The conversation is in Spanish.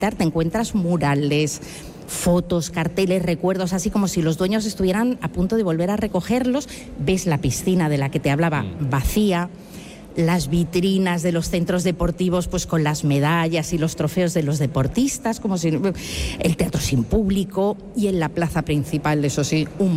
te encuentras murales, fotos, carteles, recuerdos, así como si los dueños estuvieran a punto de volver a recogerlos. Ves la piscina de la que te hablaba vacía, las vitrinas de los centros deportivos pues con las medallas y los trofeos de los deportistas, como si el teatro sin público, y en la plaza principal, eso sí, un